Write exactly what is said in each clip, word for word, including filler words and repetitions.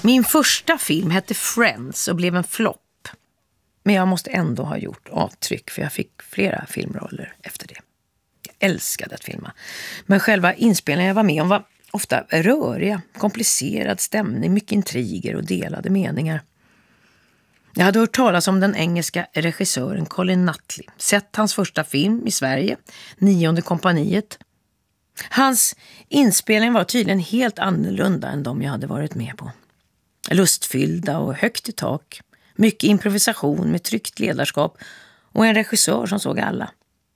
Min första film hette Friends och blev en flopp. Men jag måste ändå ha gjort avtryck, för jag fick flera filmroller efter det. Jag älskade att filma. Men själva inspelningen jag var med om var ofta röriga, komplicerad stämning, mycket intriger och delade meningar. Jag hade hört talas om den engelska regissören Colin Nutley, sett hans första film i Sverige, Nionde kompaniet. Hans inspelning var tydligen helt annorlunda än de jag hade varit med på. Lustfyllda och högt i tak, mycket improvisation med tryggt ledarskap och en regissör som såg alla.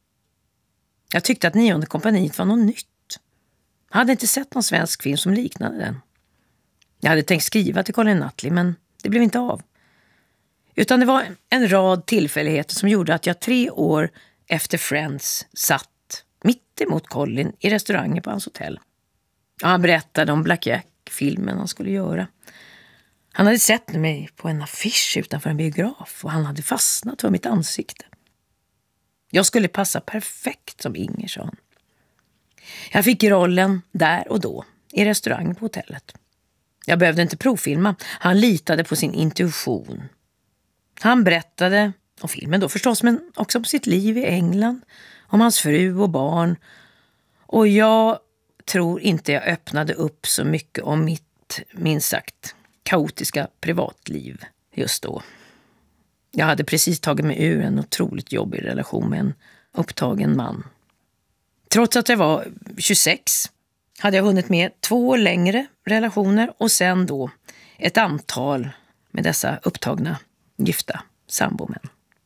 Jag tyckte att Nionde kompaniet var något nytt. Jag hade inte sett någon svensk film som liknade den. Jag hade tänkt skriva till Colin Nutley, men det blev inte av. Utan det var en rad tillfälligheter som gjorde att jag tre år efter Friends satt mitt emot Colin i restaurangen på hans hotell. Och han berättade om Black Jack-filmen han skulle göra. Han hade sett mig på en affisch utanför en biograf och han hade fastnat för mitt ansikte. Jag skulle passa perfekt som Inger, sa han. Jag fick rollen där och då i restaurangen på hotellet. Jag behövde inte provfilma. Han litade på sin intuition. Han berättade om filmen då förstås, men också om sitt liv i England, om hans fru och barn. Och jag tror inte jag öppnade upp så mycket om mitt, minst sagt, kaotiska privatliv just då. Jag hade precis tagit mig ur en otroligt jobbig relation med en upptagen man. Trots att jag var tjugosex hade jag hunnit med två längre relationer och sen då ett antal med dessa upptagna gifta sambomän.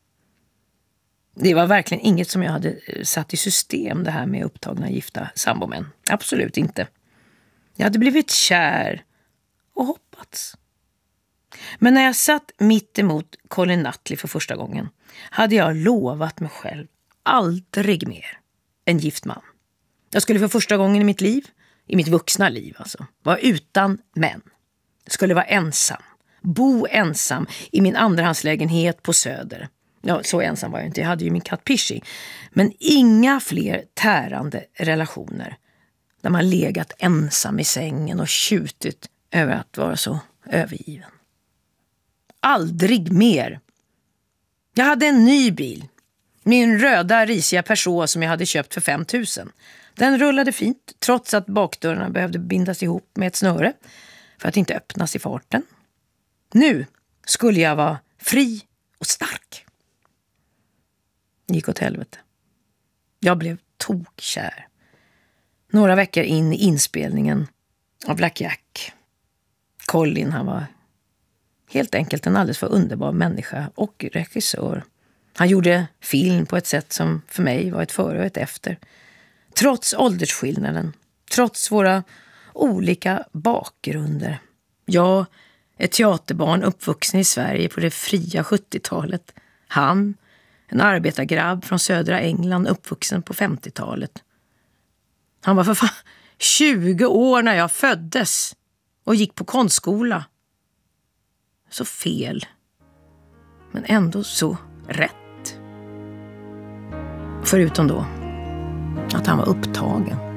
Det var verkligen inget som jag hade satt i system, det här med upptagna gifta sambomän. Absolut inte. Jag hade blivit kär och hoppats. Men när jag satt mitt emot Colin Nutley för första gången hade jag lovat mig själv aldrig mer en gift man. Jag skulle för första gången i mitt liv, i mitt vuxna liv alltså, vara utan män. Jag skulle vara ensam. Bo ensam i min andrahandslägenhet på Söder. Ja, så ensam var jag inte. Jag hade ju min katt Pishy. Men inga fler tärande relationer där man legat ensam i sängen och tjutit över att vara så övergiven. Aldrig mer. Jag hade en ny bil. Min röda risiga Peugeot som jag hade köpt för fem tusen. Den rullade fint trots att bakdörrarna behövde bindas ihop med ett snöre för att inte öppnas i farten. Nu skulle jag vara fri och stark. Det gick åt helvete. Jag blev tokkär. Några veckor in i inspelningen av Black Jack. Colin, han var helt enkelt en alldeles för underbar människa och regissör. Han gjorde film på ett sätt som för mig var ett före och ett efter. Trots åldersskillnaden, trots våra olika bakgrunder. Jag, ett teaterbarn uppvuxen i Sverige på det fria sjuttiotalet. Han, en arbetargrabb från södra England uppvuxen på femtiotalet. Han var för fan tjugo år när jag föddes och gick på konstskola. Så fel, men ändå så rätt. Förutom då att han var upptagen.